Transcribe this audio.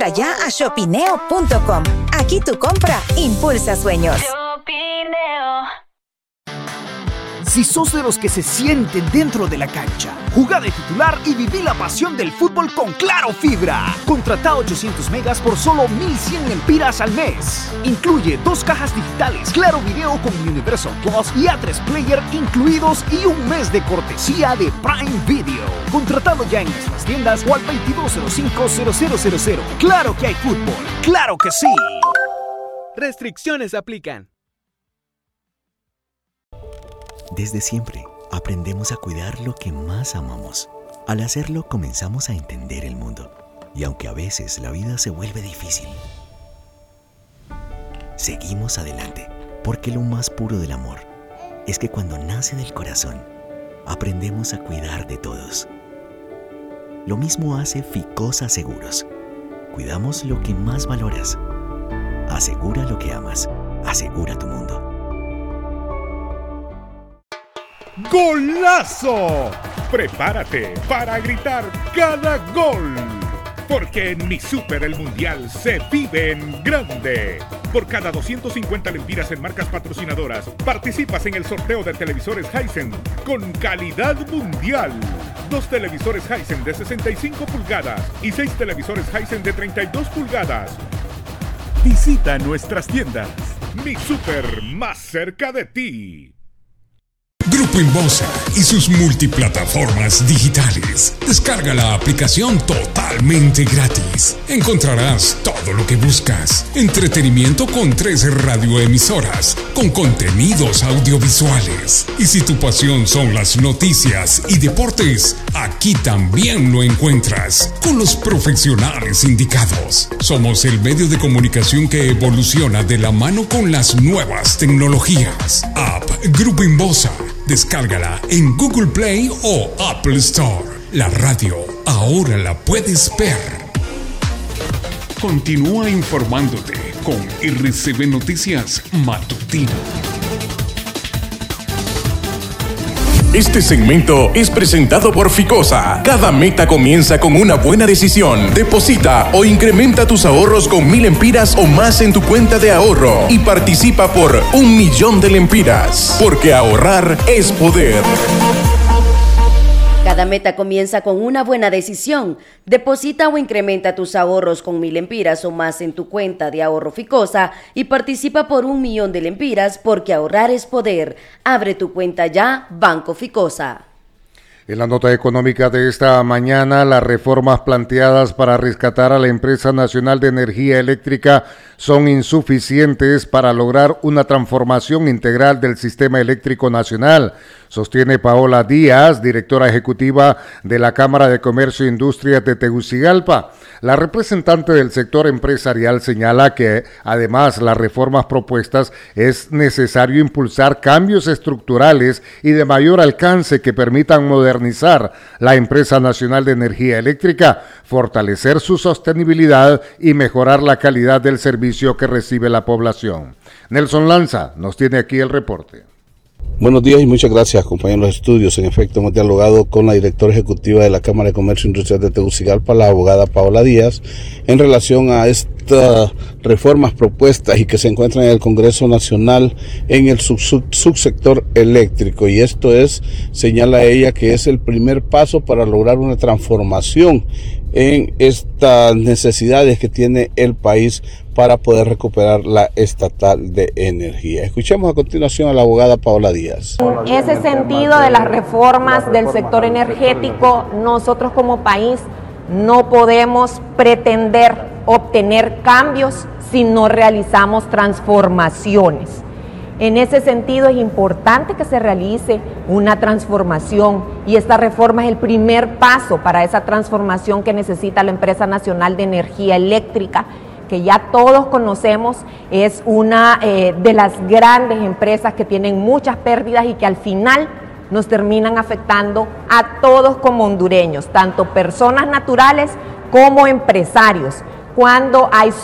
Entra ya a shopineo.com. Aquí tu compra impulsa sueños. Si sos de los que se sienten dentro de la cancha, jugá de titular y viví la pasión del fútbol con Claro Fibra. Contratá 800 megas por solo 1,100 lempiras al mes. Incluye 2 cajas digitales, Claro Video con Universal Plus y A3 Player incluidos y un mes de cortesía de Prime Video. Contratalo ya en nuestras tiendas o al 2205-0000. ¡Claro que hay fútbol! ¡Claro que sí! Restricciones aplican. Desde siempre, aprendemos a cuidar lo que más amamos. Al hacerlo, comenzamos a entender el mundo. Y aunque a veces la vida se vuelve difícil, seguimos adelante, porque lo más puro del amor es que cuando nace del corazón, aprendemos a cuidar de todos. Lo mismo hace Ficosa Seguros. Cuidamos lo que más valoras. Asegura lo que amas. Asegura tu mundo. ¡Golazo! Prepárate para gritar cada gol. Porque en Mi Super el Mundial se vive en grande. Por cada 250 lempiras en marcas patrocinadoras, participas en el sorteo de televisores Hisense con calidad mundial. 2 televisores Hisense de 65 pulgadas y 6 televisores Hisense de 32 pulgadas. Visita nuestras tiendas. Mi Super, más cerca de ti. Grupo Inbosa y sus multiplataformas digitales. Descarga la aplicación totalmente gratis. Encontrarás todo lo que buscas. Entretenimiento con 13 radioemisoras, con contenidos audiovisuales. Y si tu pasión son las noticias y deportes, aquí también lo encuentras, con los profesionales indicados. Somos el medio de comunicación que evoluciona de la mano con las nuevas tecnologías. App Grupo Inbosa. Descárgala en Google Play o Apple Store. La radio ahora la puedes ver. Continúa informándote con RCB Noticias Matutino. Este segmento es presentado por Ficosa. Cada meta comienza con una buena decisión. Deposita o incrementa tus ahorros con 1,000 lempiras o más en tu cuenta de ahorro y participa por 1,000,000 de lempiras. Porque ahorrar es poder. Cada meta comienza con una buena decisión. Deposita o incrementa tus ahorros con 1,000 lempiras o más en tu cuenta de ahorro Ficosa y participa por 1,000,000 de lempiras, porque ahorrar es poder. Abre tu cuenta ya, Banco Ficosa. En la nota económica de esta mañana, las reformas planteadas para rescatar a la Empresa Nacional de Energía Eléctrica son insuficientes para lograr una transformación integral del sistema eléctrico nacional, sostiene Paola Díaz, directora ejecutiva de la Cámara de Comercio e Industrias de Tegucigalpa. La representante del sector empresarial señala que, además, las reformas propuestas es necesario impulsar cambios estructurales y de mayor alcance que permitan modernizar la Empresa Nacional de Energía Eléctrica, fortalecer su sostenibilidad y mejorar la calidad del servicio que recibe la población. Nelson Lanza nos tiene aquí el reporte. Buenos días y muchas gracias, compañeros de los estudios. En efecto, hemos dialogado con la directora ejecutiva de la Cámara de Comercio e Industrias de Tegucigalpa, la abogada Paola Díaz, en relación a estas reformas propuestas y que se encuentran en el Congreso Nacional en el subsector eléctrico. Y esto es, señala ella, que es el primer paso para lograr una transformación en estas necesidades que tiene el país para poder recuperar la estatal de energía. Escuchemos a continuación a la abogada Paola Díaz. En ese sentido de las reformas del sector energético, nosotros como país no podemos pretender obtener cambios si no realizamos transformaciones. En ese sentido es importante que se realice una transformación y esta reforma es el primer paso para esa transformación que necesita la Empresa Nacional de Energía Eléctrica, que ya todos conocemos, es una de las grandes empresas que tienen muchas pérdidas y que al final nos terminan afectando a todos como hondureños, tanto personas naturales como empresarios. Cuando hay